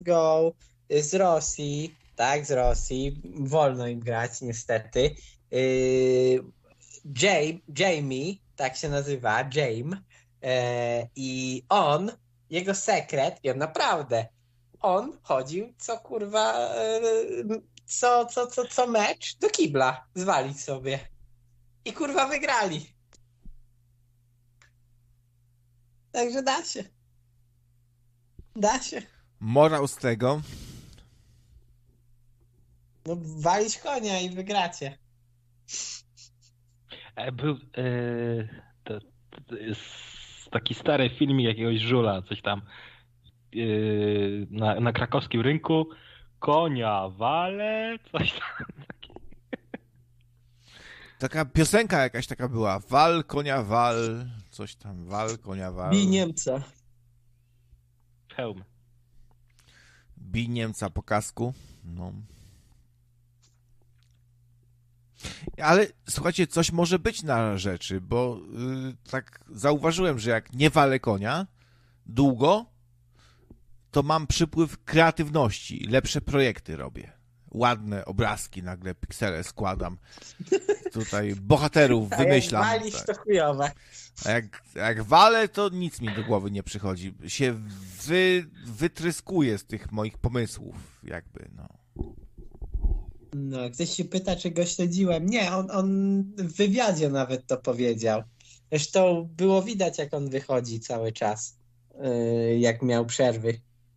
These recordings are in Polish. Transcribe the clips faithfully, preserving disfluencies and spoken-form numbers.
go z Rosji, tak, z Rosji, wolno im grać niestety. Yy, Jamie, Jamie, tak się nazywa, James, e, i on, jego sekret, i on naprawdę, on chodził co kurwa, e, co, co, co, co mecz do kibla zwalić sobie. I kurwa wygrali. Także da się. Da się. Morał z tego. No walić konia i wygracie. E, Był e, to, to jest taki stary filmik jakiegoś żula, coś tam e, na, na krakowskim rynku. Konia wale, coś tam. Taka piosenka jakaś taka była. Wal, konia, wal. Coś tam. Wal, konia, wal. Bij Niemca. Hełm. Bij Niemca po kasku. No. Ale słuchajcie, coś może być na rzeczy, bo yy, tak zauważyłem, że jak nie walę konia długo, to mam przypływ kreatywności, lepsze projekty robię. Ładne obrazki, nagle piksele składam. Tutaj bohaterów wymyślam. A jak walisz, tak. to chujowe. A jak, jak walę, to nic mi do głowy nie przychodzi. Się wy, wytryskuję z tych moich pomysłów, jakby, no. No, ktoś się pyta, czy go śledziłem. Nie, on, on w wywiadzie nawet to powiedział. Zresztą było widać, jak on wychodzi cały czas, yy, jak miał przerwy.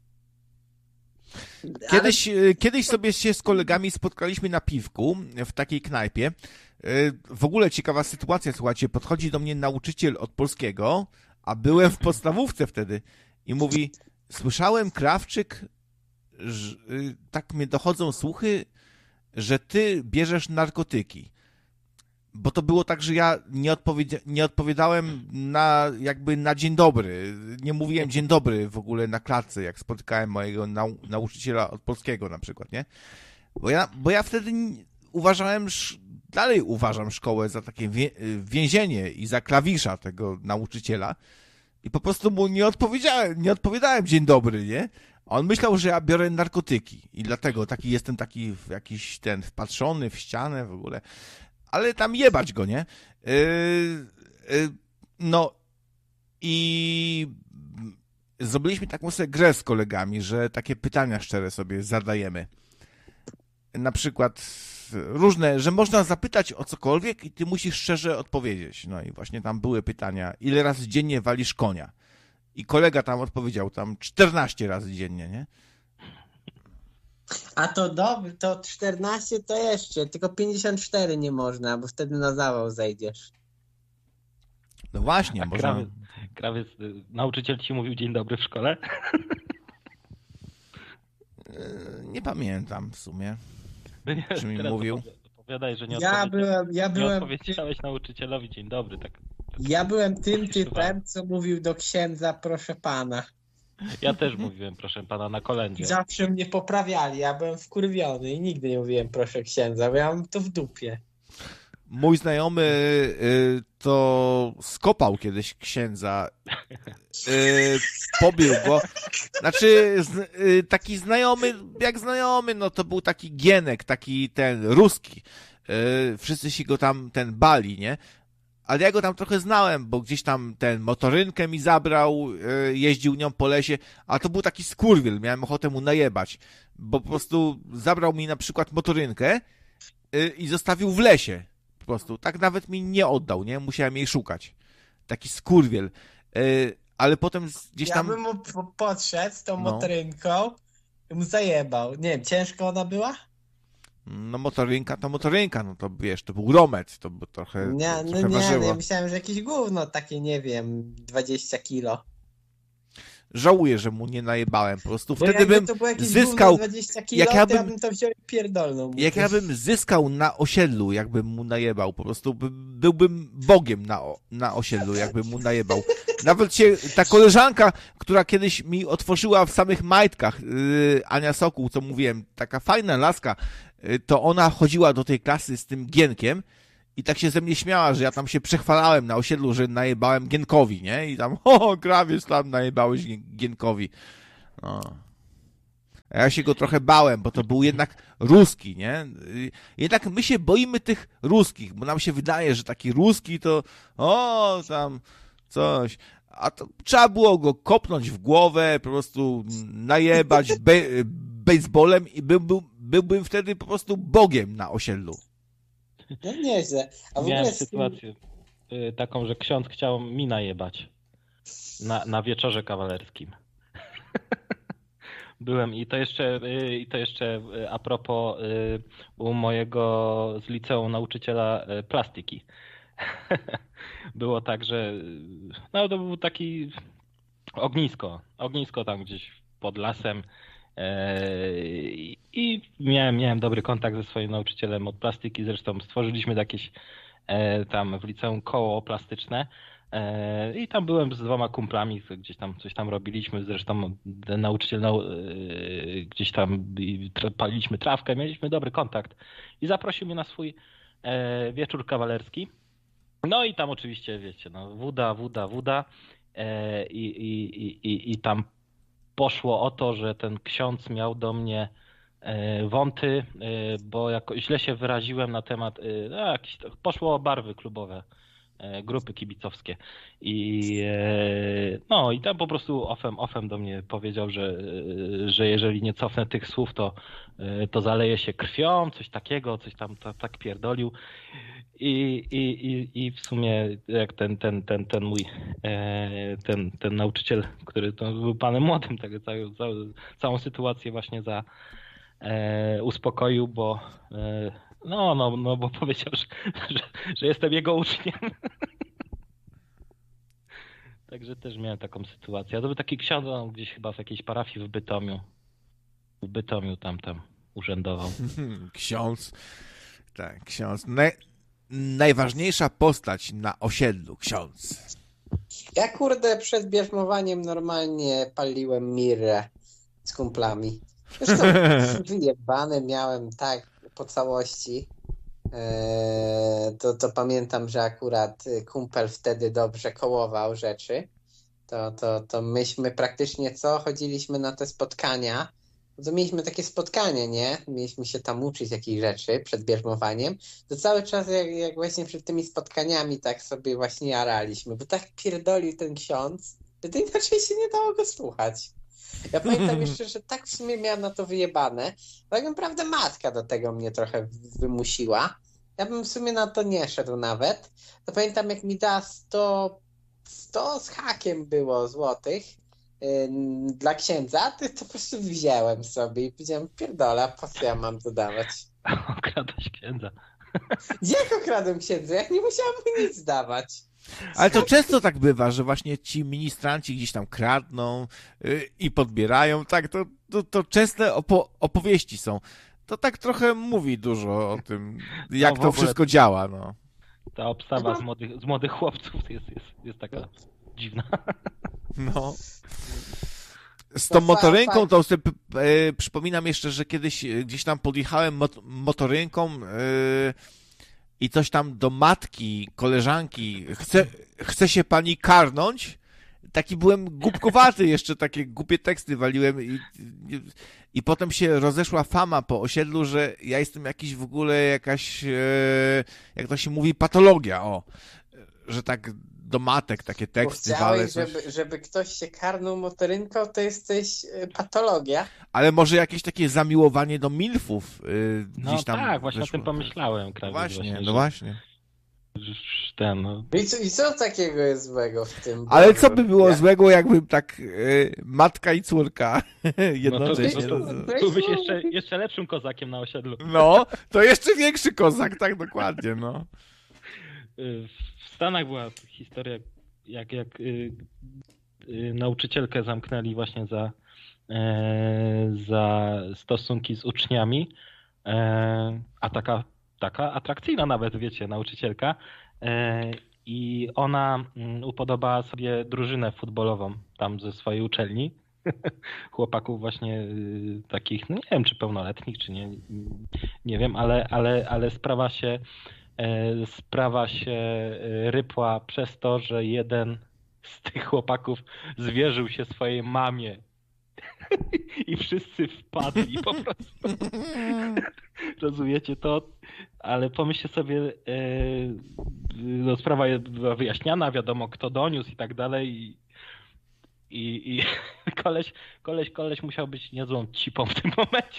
Kiedyś, Ale... kiedyś sobie się z kolegami spotkaliśmy na piwku w takiej knajpie. W ogóle ciekawa sytuacja, słuchajcie, podchodzi do mnie nauczyciel od polskiego, a byłem w podstawówce wtedy i mówi, słyszałem, Krawczyk, że, tak mnie dochodzą słuchy, że ty bierzesz narkotyki. Bo to było tak, że ja nie, odpowiedzia- nie odpowiadałem na jakby na dzień dobry. Nie mówiłem dzień dobry w ogóle na klatce, jak spotykałem mojego nau- nauczyciela od polskiego na przykład, nie? Bo ja, bo ja wtedy uważałem, dalej uważam szkołę za takie wie- więzienie i za klawisza tego nauczyciela i po prostu mu nie odpowiedziałem, nie odpowiadałem dzień dobry, nie? A on myślał, że ja biorę narkotyki i dlatego taki jestem taki jakiś ten wpatrzony w ścianę w ogóle. Ale tam jebać go, nie? Yy, yy, no i zrobiliśmy taką sobie grę z kolegami, że takie pytania szczere sobie zadajemy. Na przykład różne, że można zapytać o cokolwiek i ty musisz szczerze odpowiedzieć. No i właśnie tam były pytania, ile razy dziennie walisz konia? I kolega tam odpowiedział tam czternaście razy dziennie, nie? A to dobry, to czternaście to jeszcze, tylko pięćdziesiąt cztery nie można, bo wtedy na zawał zejdziesz. No właśnie, A można... krawiec, krawiec, nauczyciel ci mówił dzień dobry w szkole? Nie pamiętam w sumie, Nie, czy mi mówił. Opowiadaj, że nie, Ja odpowiedziałeś, byłem, ja nie byłem, odpowiedziałeś nauczycielowi dzień dobry. Tak, tak. ja byłem tym typem, co mówił do księdza, proszę pana. Ja też mówiłem, proszę pana, na kolędzie. I zawsze mnie poprawiali, ja byłem wkurwiony i nigdy nie mówiłem proszę księdza, bo ja mam to w dupie. Mój znajomy y, to skopał kiedyś księdza, y, pobił go. Znaczy z, y, taki znajomy, jak znajomy, no to był taki Gienek, taki ten ruski. Y, wszyscy się go tam ten bali, nie? Ale ja go tam trochę znałem, bo gdzieś tam ten motorynkę mi zabrał, y, jeździł nią po lesie, a to był taki skurwiel, miałem ochotę mu najebać, bo po prostu zabrał mi na przykład motorynkę y, i zostawił w lesie. Po prostu. Tak nawet mi nie oddał, nie? Musiałem jej szukać. Taki skurwiel. Yy, ale potem gdzieś tam... Ja bym mu po- podszedł z tą No. motorynką i mu zajebał. Nie wiem, ciężko ona była? No motorynka to motorynka, no to wiesz, to był romet, to by trochę, Nie, to no trochę nie, no ważyło. ja myślałem, że jakieś gówno takie, nie wiem, dwadzieścia kilo. Żałuję, że mu nie najebałem. Po prostu Bo wtedy jakby bym to było jakieś zyskał... gówno dwadzieścia kilo, jak ja to ja bym- bym to wziął i pierdolnął mu. Jak ja bym zyskał na osiedlu, jakbym mu najebał, po prostu by, byłbym Bogiem na, o- na osiedlu, jakbym mu najebał. Nawet się ta koleżanka, która kiedyś mi otworzyła w samych majtkach, yy, Ania Sokół, co mówiłem, taka fajna laska, yy, to ona chodziła do tej klasy z tym Gienkiem i tak się ze mnie śmiała, że ja tam się przechwalałem na osiedlu, że najebałem Gienkowi, nie? I tam, o, krawiec tam najebałeś Gienkowi. No. A ja się go trochę bałem, bo to był jednak ruski, nie? Jednak my się boimy tych ruskich, bo nam się wydaje, że taki ruski to o, tam coś. A to trzeba było go kopnąć w głowę, po prostu najebać be- baseballem i był, był, byłbym wtedy po prostu bogiem na osiedlu. No nieźle. A w Miałem ogóle... sytuację y, taką, że ksiądz chciał mi najebać na, na wieczorze kawalerskim. Byłem i to jeszcze, y, i to jeszcze y, a propos y, u mojego z liceum nauczyciela y, plastyki. Było tak, że no to był taki ognisko, ognisko tam gdzieś pod lasem i miałem, miałem dobry kontakt ze swoim nauczycielem od plastyki, zresztą stworzyliśmy jakieś tam w liceum koło plastyczne i tam byłem z dwoma kumplami, gdzieś tam coś tam robiliśmy, zresztą ten nauczyciel nau... gdzieś tam paliliśmy trawkę, mieliśmy dobry kontakt i zaprosił mnie na swój wieczór kawalerski. No i tam oczywiście, wiecie, no wuda, wuda, wuda e, i, i, i, i tam poszło o to, że ten ksiądz miał do mnie e, wąty, e, bo jako źle się wyraziłem na temat, e, no, jakieś, poszło o barwy klubowe, e, grupy kibicowskie i e, no i tam po prostu ofem, ofem do mnie powiedział, że, e, że jeżeli nie cofnę tych słów, to, e, to zaleje się krwią, coś takiego, coś tam to, tak pierdolił. I, i, i, I w sumie jak ten, ten, ten, ten mój e, ten, ten nauczyciel, który to był panem młodym, tak, całą, całą, całą sytuację właśnie za e, uspokoił, bo e, no, no, no bo powiedział, że, że, że jestem jego uczniem. Także też miałem taką sytuację. A to był taki ksiądz, on gdzieś chyba w jakiejś parafii w Bytomiu. W Bytomiu tam tam urzędował. Ksiądz. Tak, ksiądz. Naj, najważniejsza postać na osiedlu, ksiądz. Ja kurde przed bierzmowaniem normalnie paliłem mirę z kumplami. Zresztą wyjebane miałem tak po całości. Eee, to, to pamiętam, że akurat kumpel wtedy dobrze kołował rzeczy. To, to, to myśmy praktycznie co? Chodziliśmy na te spotkania. To mieliśmy takie spotkanie, nie? Mieliśmy się tam uczyć jakichś rzeczy przed bierzmowaniem. To cały czas jak, jak właśnie przed tymi spotkaniami tak sobie właśnie jaraliśmy, bo tak pierdolił ten ksiądz, że to inaczej się nie dało go słuchać. Ja pamiętam jeszcze, że tak w sumie miałem na to wyjebane. Tak naprawdę matka do tego mnie trochę wymusiła. Ja bym w sumie na to nie szedł nawet. To pamiętam, jak mi da sto, sto z hakiem było złotych dla księdza, to, to po prostu wziąłem sobie i powiedziałem, pierdola, po co ja mam to dawać? Okradłeś księdza. Jak okradłem księdza? Jak nie musiałem mu nic dawać. Ale to często tak bywa, że właśnie ci ministranci gdzieś tam kradną yy, i podbierają, tak, to, to, to częste opo- opowieści są. To tak trochę mówi dużo o tym, jak no, to wszystko działa, no. Ta obstawa z młodych, z młodych chłopców jest, jest, jest taka dziwna. No. Z tą No, motorynką fakt. to sobie e, przypominam jeszcze, że kiedyś gdzieś tam podjechałem mot- motorynką e, i coś tam do matki, koleżanki, chce, chce się pani karnąć? Taki byłem głupkowaty, jeszcze takie głupie teksty waliłem i, i, i potem się rozeszła fama po osiedlu, że ja jestem jakiś w ogóle jakaś, e, jak to się mówi, patologia, o, że tak do matek takie teksty Bo walę. chciałeś, żeby, żeby ktoś się karnął motorynką, to jesteś y, patologia. Ale może jakieś takie zamiłowanie do milfów yy, No gdzieś tam tak, właśnie wyszło. o tym pomyślałem. No Krawiec, właśnie, właśnie, no że- właśnie. że Ten, no. I co, I co takiego jest złego w tym? Ale Bo- co by było ja- złego, jakby tak yy, matka i córka jednocześnie. No no to, to- to, byłbyś jeszcze, jeszcze lepszym kozakiem na osiedlu. No, to jeszcze większy kozak, tak dokładnie, no. W Stanach była historia, jak, jak y, y, nauczycielkę zamknęli właśnie za, e, za stosunki z uczniami, e, a taka, taka atrakcyjna nawet, wiecie, nauczycielka. E, I ona mm, upodobała sobie drużynę futbolową tam ze swojej uczelni. Chłopaków właśnie y, takich, no nie wiem, czy pełnoletnich, czy nie, nie wiem, ale, ale, ale sprawa się e, sprawa się e, rypła przez to, że jeden z tych chłopaków zwierzył się swojej mamie I wszyscy wpadli po prostu. Rozumiecie to? Ale pomyślcie sobie, yy, no, sprawa była wyjaśniana, wiadomo kto doniósł i tak dalej. I, i, i koleś, koleś, koleś musiał być niezłą cipą w tym momencie.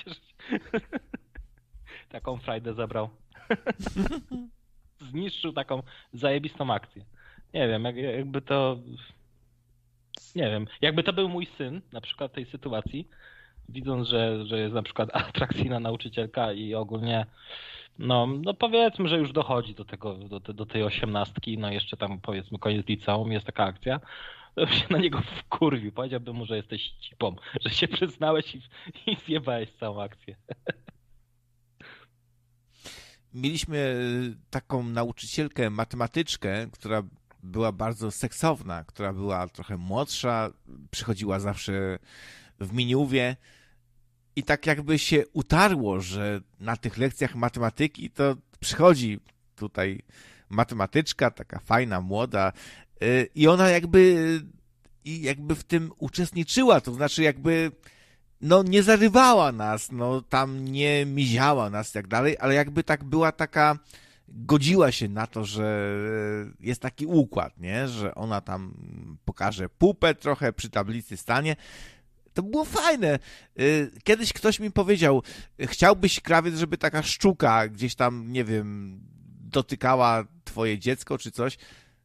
Taką frajdę zabrał. Zniszczył taką zajebistą akcję. Nie wiem, jak, jakby to... Nie wiem, jakby to był mój syn, na przykład w tej sytuacji, widząc, że, że jest na przykład atrakcyjna nauczycielka i ogólnie, no, no powiedzmy, że już dochodzi do tego, do, do tej osiemnastki, no jeszcze tam powiedzmy koniec liceum, jest taka akcja, to się na niego wkurwił, powiedziałbym mu, że jesteś cipą, że się przyznałeś i, i zjebałeś całą akcję. Mieliśmy taką nauczycielkę, matematyczkę, która była bardzo seksowna, która była trochę młodsza, przychodziła zawsze w miniówie i tak jakby się utarło, że na tych lekcjach matematyki to przychodzi tutaj matematyczka, taka fajna, młoda i ona jakby, jakby w tym uczestniczyła, to znaczy jakby no nie zarywała nas, no tam nie miziała nas i tak dalej, ale jakby tak była taka, godziła się na to, że jest taki układ, nie? Że ona tam pokaże pupę trochę, przy tablicy stanie. To było fajne. Kiedyś ktoś mi powiedział, chciałbyś, krawiec, żeby taka szczuka gdzieś tam, nie wiem, dotykała twoje dziecko czy coś.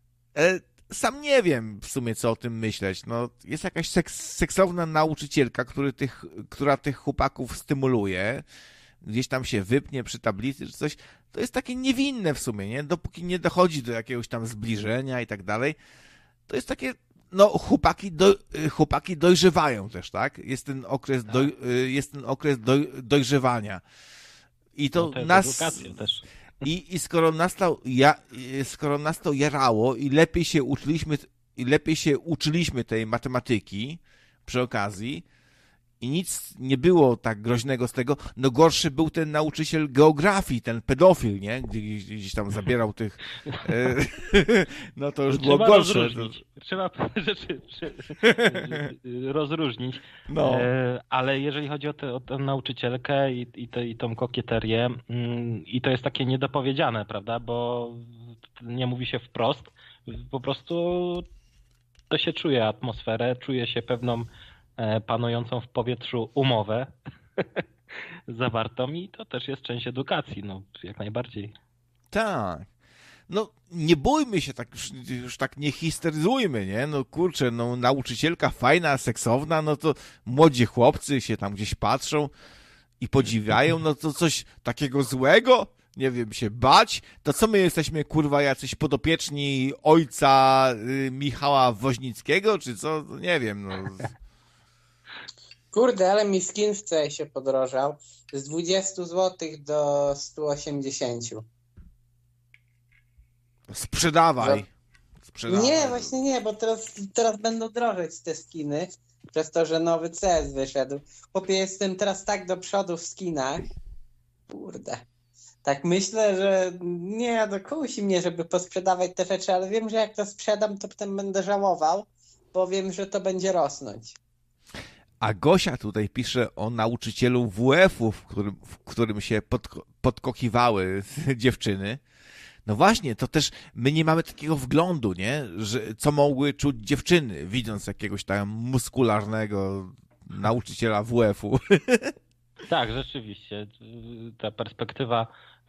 Sam nie wiem w sumie, co o tym myśleć. No, jest jakaś seks, seksowna nauczycielka, który tych, która tych chłopaków stymuluje, gdzieś tam się wypnie przy tablicy czy coś. To jest takie niewinne w sumie, nie? Dopóki nie dochodzi do jakiegoś tam zbliżenia i tak dalej. To jest takie, no chłopaki, do, chłopaki dojrzewają też, tak? Jest ten okres, tak. Doj, jest ten okres doj, dojrzewania. I to, no to nas... też. I, i skoro nas to, ja, skoro nas to jarało i lepiej się uczyliśmy, i lepiej się uczyliśmy tej matematyki przy okazji i nic nie było tak groźnego z tego, no gorszy był ten nauczyciel geografii, ten pedofil, nie? Gdzieś, gdzieś tam zabierał tych... E, no to już było Trzeba gorsze. Rozróżnić. To... Trzeba rzeczy rozróżnić. No. E, ale jeżeli chodzi o, te, o tę nauczycielkę i, i, te, i tą kokieterię, mm, i to jest takie niedopowiedziane, prawda? Bo nie mówi się wprost. Po prostu to się czuje atmosferę, czuje się pewną panującą w powietrzu umowę zawartą i to też jest część edukacji, no jak najbardziej. Tak. No nie bójmy się, tak już, już tak nie histeryzujmy, nie? No kurczę, no nauczycielka fajna, seksowna, no to młodzi chłopcy się tam gdzieś patrzą i podziwiają, no to coś takiego złego? Nie wiem, się bać? To co my jesteśmy, kurwa, jacyś podopieczni ojca y, Michała Woźnickiego, czy co? Nie wiem, no... Kurde, ale mi skin w C S-ie podrożał z dwudziestu złotych do stu osiemdziesięciu. Sprzedawaj. Sprzedawaj. Nie, właśnie nie, bo teraz, teraz będą drożeć te skiny przez to, że nowy C S wyszedł. Chłopie, jestem teraz tak do przodu w skinach. Kurde. Tak myślę, że nie, no kusi mnie, żeby posprzedawać te rzeczy, ale wiem, że jak to sprzedam, to potem będę żałował, bo wiem, że to będzie rosnąć. A Gosia tutaj pisze o nauczycielu W F-u, w którym, w którym się pod, podkochiwały dziewczyny. No właśnie, to też my nie mamy takiego wglądu, nie? Że co mogły czuć dziewczyny, widząc jakiegoś tam muskularnego nauczyciela W F-u. Tak, rzeczywiście. Ta perspektywa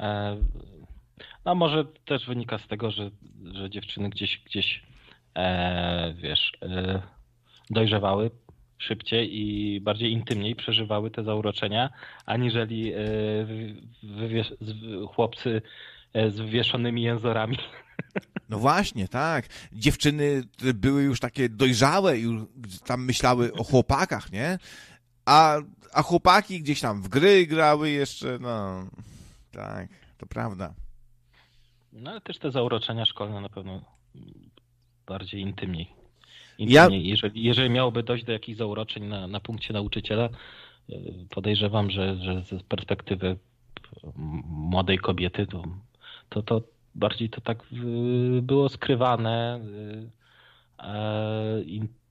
no może też wynika z tego, że, że dziewczyny gdzieś, gdzieś e, wiesz, e, dojrzewały szybciej i bardziej intymniej przeżywały te zauroczenia, aniżeli wywiesz- chłopcy z wywieszonymi jęzorami. No właśnie, tak. Dziewczyny były już takie dojrzałe i już tam myślały o chłopakach, nie? A, a chłopaki gdzieś tam w gry grały jeszcze, no tak, to prawda. No ale też te zauroczenia szkolne na pewno bardziej intymniej. Ja... Jeżeli, jeżeli miałoby dojść do jakichś zauroczeń na, na punkcie nauczyciela, podejrzewam, że, że z perspektywy młodej kobiety to, to, to bardziej to tak było skrywane i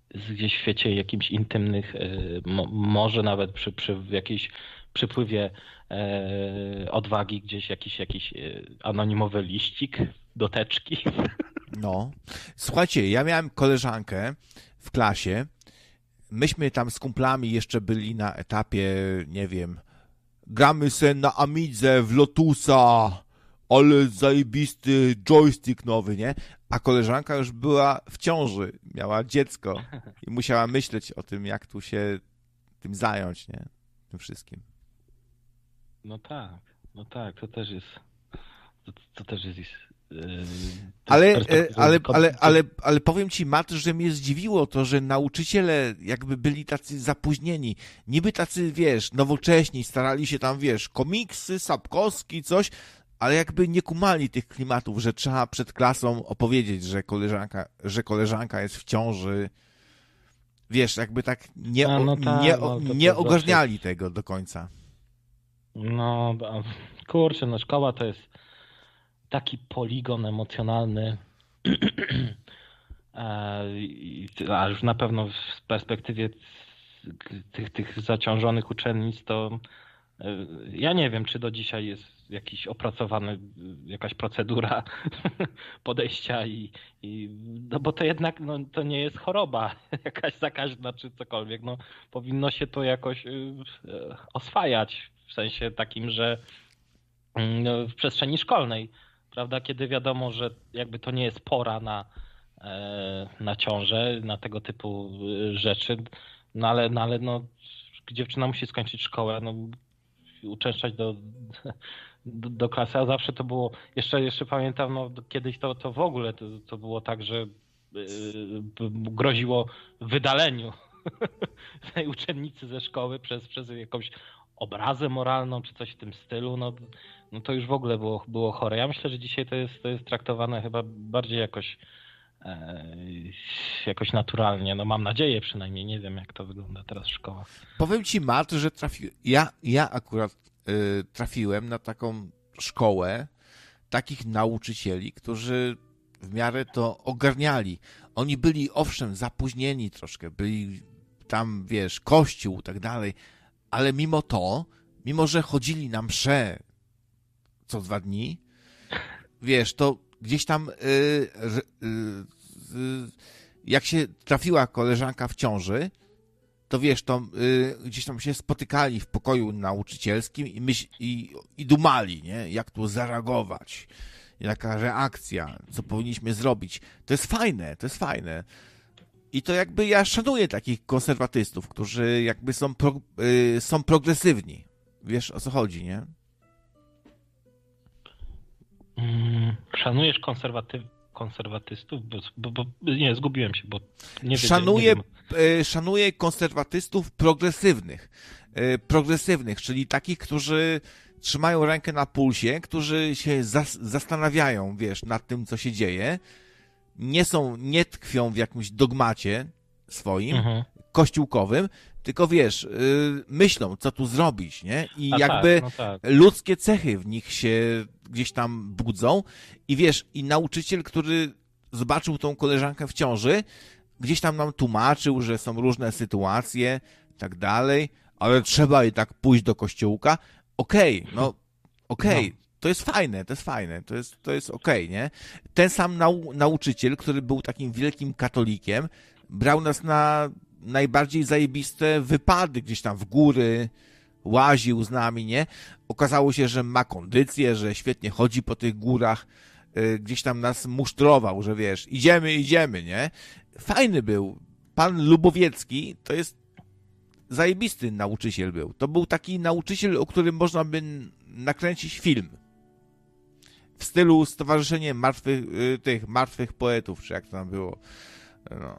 gdzieś w świecie jakimś intymnych, mo, może nawet przy, przy jakiejś przypływie e, odwagi gdzieś jakiś, jakiś anonimowy liścik do teczki. No. Słuchajcie, ja miałem koleżankę w klasie. Myśmy tam z kumplami jeszcze byli na etapie, nie wiem, gramy se na Amidze w Lotusa, ale zajebisty joystick nowy, nie? A koleżanka już była w ciąży, miała dziecko i musiała myśleć o tym, jak tu się tym zająć, nie? Tym wszystkim. No tak, no tak, to też jest, to, to też jest... Yy, ale, ale, ale, ale, ale powiem ci, Matt, że mnie zdziwiło to, że nauczyciele jakby byli tacy zapóźnieni. Niby tacy, wiesz, nowocześni, starali się tam, wiesz, komiksy, Sapkowski, coś, ale jakby nie kumali tych klimatów, że trzeba przed klasą opowiedzieć, że koleżanka, że koleżanka jest w ciąży. Wiesz, jakby tak nie, A, no tak, nie, no, to, nie to ogarniali zawsze tego do końca. No, kurczę, no szkoła to jest taki poligon emocjonalny, a już na pewno z perspektywie tych, tych zaciążonych uczennic, to ja nie wiem, czy do dzisiaj jest jakiś opracowany, jakaś procedura podejścia i, i no bo to jednak no, to nie jest choroba jakaś zakaźna czy cokolwiek, no powinno się to jakoś oswajać w sensie takim, że no, w przestrzeni szkolnej, prawda, kiedy wiadomo, że jakby to nie jest pora na, na ciążę, na tego typu rzeczy, no ale, no, ale no, dziewczyna musi skończyć szkołę, no uczęszczać do, do, do klasy, a zawsze to było, jeszcze, jeszcze pamiętam, no kiedyś to, to w ogóle to, to było tak, że yy, groziło wydaleniu tej uczennicy ze szkoły przez, przez jakąś obrazę moralną, czy coś w tym stylu, no, no to już w ogóle było, było chore. Ja myślę, że dzisiaj to jest, to jest traktowane chyba bardziej jakoś e, jakoś naturalnie. No mam nadzieję przynajmniej. Nie wiem, jak to wygląda teraz w szkołach. Powiem ci, Matt, że trafi... ja, ja akurat y, trafiłem na taką szkołę takich nauczycieli, którzy w miarę to ogarniali. Oni byli, owszem, zapóźnieni troszkę, byli tam, wiesz, kościół i tak dalej, ale mimo to, mimo że chodzili na msze co dwa dni, wiesz, to gdzieś tam yy, yy, jak się trafiła koleżanka w ciąży, to wiesz, to yy, gdzieś tam się spotykali w pokoju nauczycielskim i, myśl, i, i dumali, nie? Jak tu zareagować, jaka reakcja, co powinniśmy zrobić. To jest fajne, to jest fajne. I to jakby ja szanuję takich konserwatystów, którzy jakby są, pro, yy, są progresywni. Wiesz, o co chodzi, nie? Mm, szanujesz konserwatyw, konserwatystów? Bo, bo, bo nie, zgubiłem się, bo nie szanuję, wiem. Yy, szanuję konserwatystów progresywnych. Yy, progresywnych, czyli takich, którzy trzymają rękę na pulsie, którzy się zas, zastanawiają, wiesz, nad tym, co się dzieje. Nie są, nie tkwią w jakimś dogmacie swoim, mhm. kościółkowym, tylko wiesz, yy, myślą, co tu zrobić, nie? I A jakby tak, no tak. ludzkie cechy w nich się gdzieś tam budzą i wiesz, i nauczyciel, który zobaczył tą koleżankę w ciąży, gdzieś tam nam tłumaczył, że są różne sytuacje i tak dalej, ale trzeba i tak pójść do kościółka. Okej, okay, no okej, okay. no. To jest fajne, to jest fajne, to jest, to jest okej, okay, nie? Ten sam nau, nauczyciel, który był takim wielkim katolikiem, brał nas na najbardziej zajebiste wypady gdzieś tam w góry, łaził z nami, nie? Okazało się, że ma kondycję, że świetnie chodzi po tych górach, yy, gdzieś tam nas musztrował, że wiesz, idziemy, idziemy, nie? Fajny był. Pan Lubowiecki to jest zajebisty nauczyciel był. To był taki nauczyciel, o którym można by nakręcić film. W stylu Stowarzyszenie Martwych, tych Martwych Poetów, czy jak to tam było. No.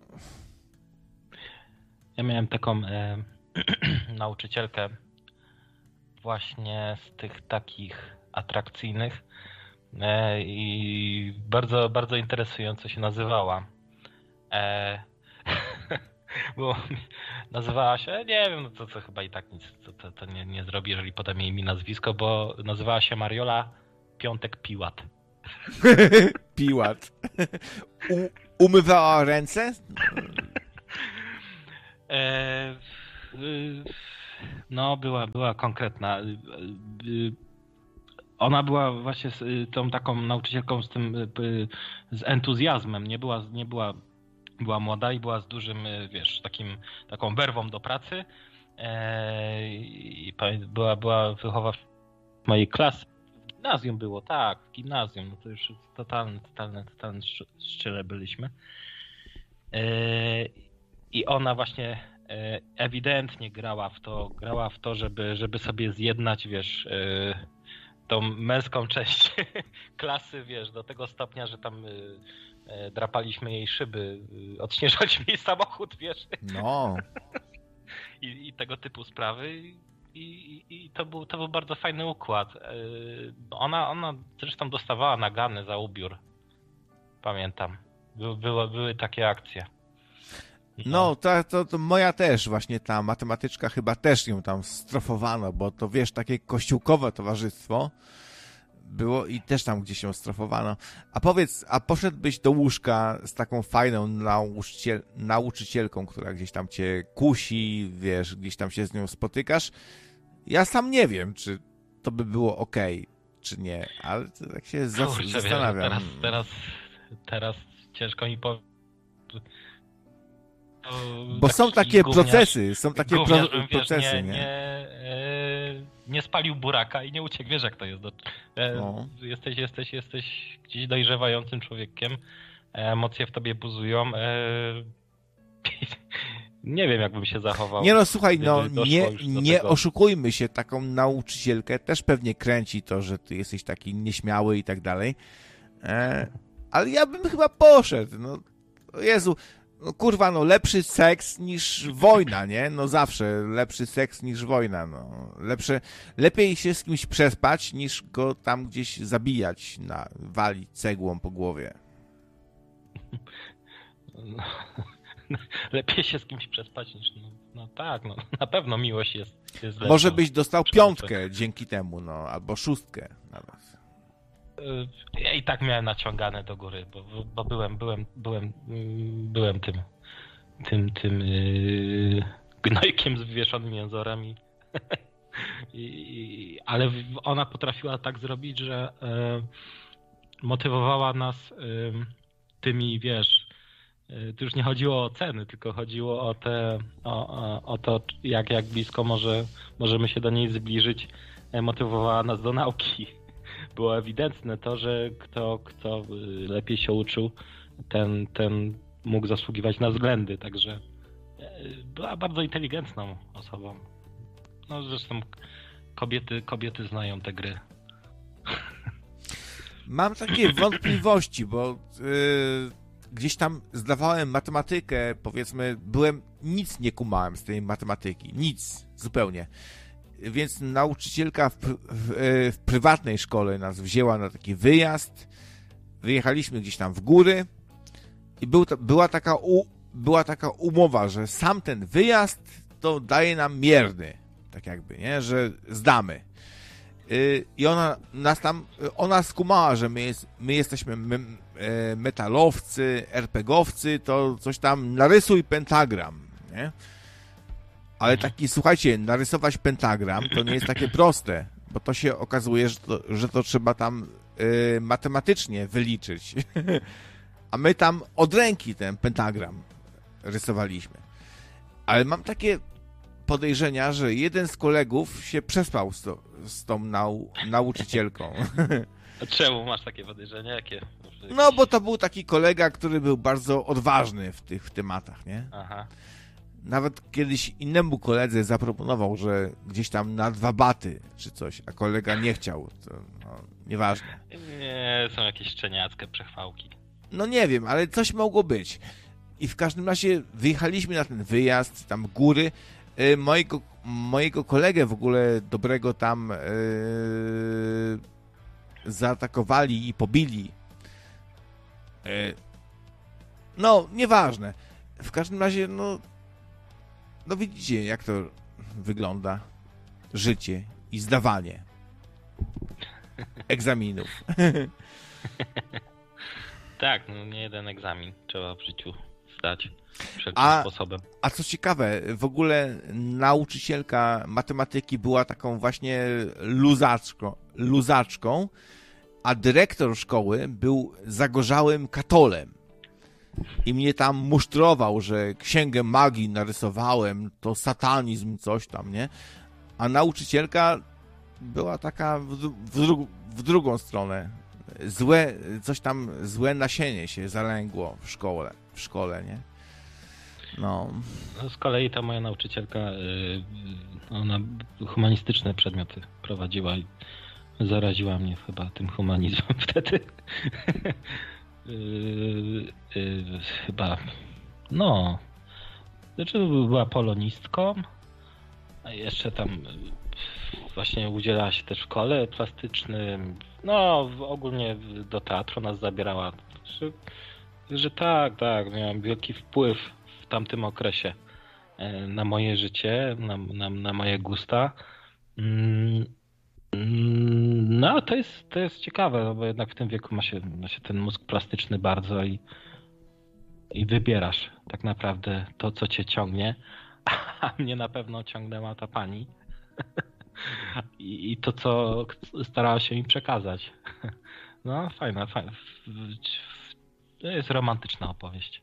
Ja miałem taką e, nauczycielkę właśnie z tych takich atrakcyjnych e, i bardzo, bardzo interesująco się nazywała. E, bo nazywała się, nie wiem, no to, to chyba i tak nic to, to, to nie, nie zrobi, jeżeli podam jej mi nazwisko, bo nazywała się Mariola Piątek Piłat. Piłat. U, umywała ręce? E, no, była, była konkretna. Ona była właśnie z tą taką nauczycielką z tym, z entuzjazmem. Nie była, nie była, była młoda i była z dużym, wiesz, takim, taką werwą do pracy. I była, była wychowawczynią mojej klasy. W gimnazjum było, tak, w gimnazjum. No to już totalne, totalne, totalne szczyle byliśmy. I ona właśnie ewidentnie grała w to, grała w to, żeby, żeby sobie zjednać, wiesz, tą męską część klasy, wiesz, do tego stopnia, że tam drapaliśmy jej szyby, odśnieżaliśmy jej samochód, wiesz. No. I, i tego typu sprawy. I, i, i to, był, to był bardzo fajny układ. Ona, ona zresztą dostawała nagany za ubiór. Pamiętam. By, było, były takie akcje. No, no to, to, to moja też właśnie ta matematyczka chyba też ją tam strofowano, bo to wiesz, takie kościółkowe towarzystwo było i też tam gdzieś ją strofowano. A powiedz, a poszedłbyś do łóżka z taką fajną nauczyciel, nauczycielką, która gdzieś tam cię kusi, wiesz, gdzieś tam się z nią spotykasz? Ja sam nie wiem, czy to by było okej, czy nie, ale tak się Kurczę, zastanawiam. Teraz, teraz, teraz ciężko mi powiedzieć. Bo są takie gówniarz, procesy, są takie gówniarz, pro, wiesz, procesy, nie? nie? Nie, e, nie spalił buraka i nie uciekł, wiesz jak to jest. E, no. Jesteś, jesteś, jesteś gdzieś dojrzewającym człowiekiem, emocje w tobie buzują. E, nie wiem, jakbym się zachował. Nie no, słuchaj, no nie, nie oszukujmy się, taką nauczycielkę też pewnie kręci to, że ty jesteś taki nieśmiały i tak dalej. E, ale ja bym chyba poszedł, no o Jezu. No kurwa, no lepszy seks niż wojna, nie? No zawsze lepszy seks niż wojna, no. Lepsze, lepiej się z kimś przespać, niż go tam gdzieś zabijać, na, walić cegłą po głowie. No, lepiej się z kimś przespać niż... No, no tak, no na pewno miłość jest, jest lepsza. Może byś dostał piątkę dzięki temu, no, albo szóstkę nawet. Ja i tak miałem naciągane do góry, bo, bo byłem, byłem, byłem, byłem tym, tym, tym yy, gnojkiem z wywieszonymi jęzorami. I, i, ale ona potrafiła tak zrobić, że yy, motywowała nas yy, tymi, wiesz, yy, to już nie chodziło o ceny, tylko chodziło o te, o, o, o to, jak, jak blisko może, możemy się do niej zbliżyć. Yy, motywowała nas do nauki. Było ewidentne to, że kto, kto lepiej się uczył, ten, ten mógł zasługiwać na względy, także była bardzo inteligentną osobą. No zresztą kobiety, kobiety znają te gry. Mam takie wątpliwości, bo yy, gdzieś tam zdawałem matematykę, powiedzmy, byłem, nic nie kumałem z tej matematyki, nic, zupełnie. Więc nauczycielka w, w, w prywatnej szkole nas wzięła na taki wyjazd. Wyjechaliśmy gdzieś tam w góry i był to, była, taka u, była taka umowa, że sam ten wyjazd to daje nam mierny. Tak jakby, nie? Że zdamy. Yy, I ona nas tam, ona skumała, że my, jest, my jesteśmy me, metalowcy, erpegowcy, to coś tam narysuj pentagram, nie? Ale taki, słuchajcie, narysować pentagram to nie jest takie proste, bo to się okazuje, że to, że to trzeba tam y, matematycznie wyliczyć. A my tam od ręki ten pentagram rysowaliśmy. Ale mam takie podejrzenia, że jeden z kolegów się przespał z, to, z tą nau, nauczycielką. A czemu masz takie podejrzenia? Jakie? No, bo to był taki kolega, który był bardzo odważny w tych tematach, nie? Aha. Nawet kiedyś innemu koledze zaproponował, że gdzieś tam na dwa baty czy coś, a kolega nie chciał. To, no, nieważne. Nie, są jakieś szczeniackie przechwałki. No nie wiem, ale coś mogło być. I w każdym razie wyjechaliśmy na ten wyjazd, tam góry. Yy, mojego, mojego kolegę w ogóle dobrego tam yy, zaatakowali i pobili. Yy, no, nieważne. W każdym razie, no No widzicie, jak to wygląda życie i zdawanie egzaminów. Tak, no nie jeden egzamin trzeba w życiu zdać wszelkim A, sposobem. a co ciekawe, w ogóle nauczycielka matematyki była taką właśnie luzaczką, luzaczką, a dyrektor szkoły był zagorzałym katolem. I mnie tam musztrował, że księgę magii narysowałem, to satanizm, coś tam, nie? A nauczycielka była taka w, w, dru- w drugą stronę. Złe, coś tam, złe nasienie się zalęgło w szkole, w szkole, nie? No. No, z kolei ta moja nauczycielka, ona humanistyczne przedmioty prowadziła i zaraziła mnie chyba tym humanizmem wtedy. Chyba, no, znaczy była polonistką, a jeszcze tam właśnie udzielała się też w szkole plastycznym, no ogólnie do teatru nas zabierała, że, że tak, tak, miałem wielki wpływ w tamtym okresie na moje życie, na, na, na moje gusta. No, to jest, to jest ciekawe, no bo jednak w tym wieku ma się, ma się ten mózg plastyczny bardzo i, i wybierasz tak naprawdę to, co cię ciągnie, a mnie na pewno ciągnęła ta pani i, i to, co starała się mi przekazać. No, fajna, fajna. To jest romantyczna opowieść.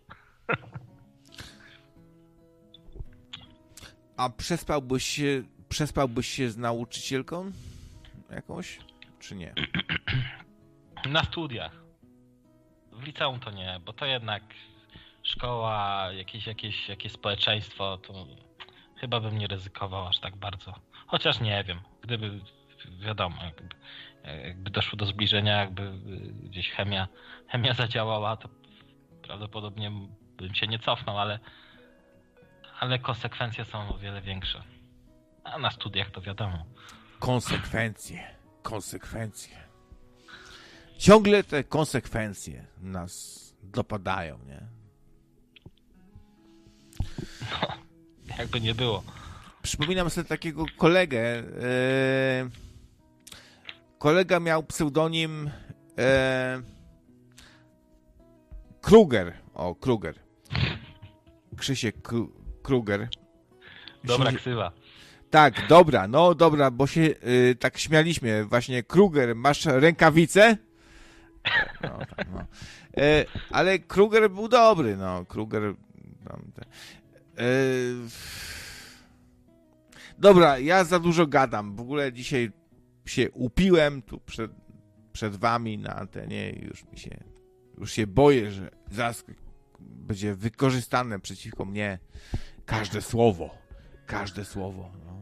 A przespałbyś się, przespałbyś się z nauczycielką jakąś, czy nie? Na studiach. W liceum to nie, bo to jednak szkoła, jakieś, jakieś, jakieś społeczeństwo, to chyba bym nie ryzykował aż tak bardzo. Chociaż nie wiem, gdyby, wiadomo, jakby, jakby doszło do zbliżenia, jakby gdzieś chemia, chemia zadziałała, to prawdopodobnie bym się nie cofnął, ale, ale konsekwencje są o wiele większe. A na studiach to wiadomo. Konsekwencje, konsekwencje. Ciągle te konsekwencje nas dopadają, nie? No, jakby nie było. Przypominam sobie takiego kolegę. E, kolega miał pseudonim e, Kruger. O, Kruger. Krzysiek Kru, Kruger. Dobra Myślę, ksywa. tak, dobra, no dobra, bo się y, tak śmialiśmy. Właśnie, Kruger, masz rękawice? No, tak, no. E, ale Kruger był dobry, no. Kruger... Tam, te, e, dobra, ja za dużo gadam. W ogóle dzisiaj się upiłem tu przed, przed wami na antenie i już mi się... Już się boję, że zaraz będzie wykorzystane przeciwko mnie każde słowo. Każde słowo, no.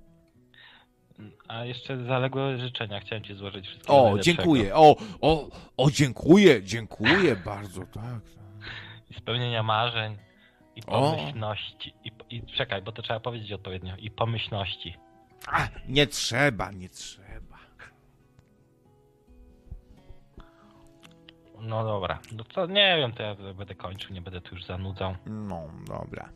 A jeszcze zaległe życzenia chciałem ci złożyć wszystkiego O, najlepszego. dziękuję. O, o, o, dziękuję, dziękuję bardzo, tak. I spełnienia marzeń, i O. pomyślności. I, I czekaj, bo to trzeba powiedzieć odpowiednio. I pomyślności. A, nie trzeba, nie trzeba. No dobra. No to nie wiem, to ja będę kończył, nie będę tu już zanudzał. No, dobra.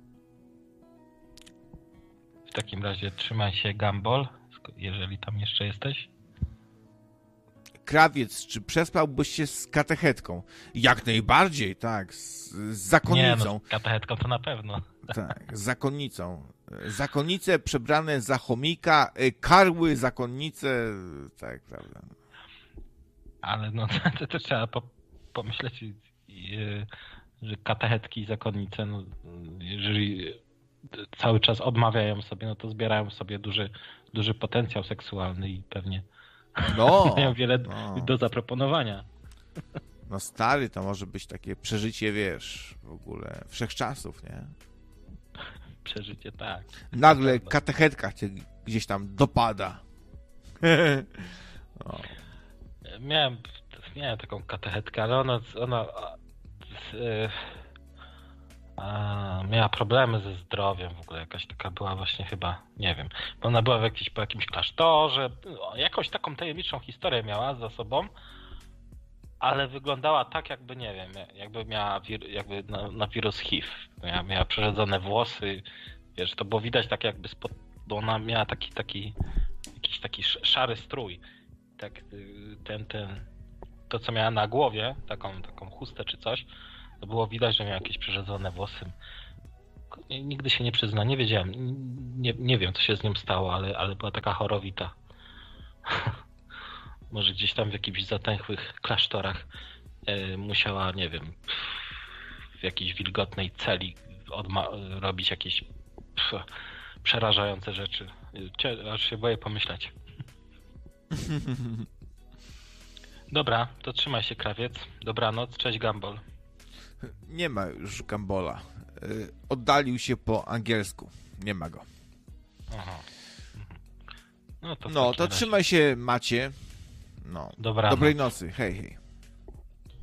W takim razie trzymaj się, Gumball, jeżeli tam jeszcze jesteś. Krawiec, czy przespałbyś się z katechetką? Jak najbardziej, tak. Z, z zakonnicą. Nie, no, z katechetką to na pewno. Tak, z zakonnicą. Zakonnice przebrane za chomika, karły zakonnice, tak, prawda. Ale no to, to trzeba po, pomyśleć, że katechetki i zakonnice, no, jeżeli cały czas odmawiają sobie, no to zbierają sobie duży, duży potencjał seksualny i pewnie No, mają wiele no. do zaproponowania. No stary, to może być takie przeżycie, wiesz, w ogóle wszechczasów, nie? Przeżycie, tak. Nagle katechetka cię gdzieś tam dopada. No. Miałem, miałem taką katechetkę, ale ona, ona z, a, miała problemy ze zdrowiem w ogóle, jakaś taka była właśnie chyba, nie wiem, ona była w jakiś, po jakimś klasztorze, no, jakąś taką tajemniczą historię miała za sobą, ale wyglądała tak, jakby, nie wiem, jakby miała wir, jakby na, na wirus H I V. Miała, miała przerzedzone włosy, wiesz, to było widać tak jakby spod, bo ona miała taki, taki, jakiś taki szary strój. Tak, ten, ten, to co miała na głowie, taką, taką chustę czy coś, To było widać, że miał jakieś przerzedzone włosy. Nigdy się nie przyzna, nie wiedziałem. Nie, nie wiem, co się z nią stało, ale, ale była taka chorowita. Może gdzieś tam w jakichś zatęchłych klasztorach e, musiała, nie wiem, w jakiejś wilgotnej celi odma- robić jakieś pff, przerażające rzeczy. Cie- aż się boję pomyśleć. Dobra, to trzymaj się, krawiec. Dobranoc, cześć, Gumball. Nie ma już Gumbola. Yy, oddalił się po angielsku. Nie ma go. Aha. No to, w No, takim to razie. trzymaj się, Macie. No. Dobranoc. Dobrej nocy. Hej, hej.